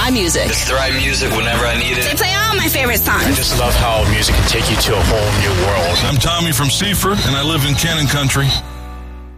Thrive Music. It's Thrive Music whenever I need it. They play all my favorite songs. I just love how music can take you to a whole new world. I'm Tommy from Seaford, and I live in Cannon Country.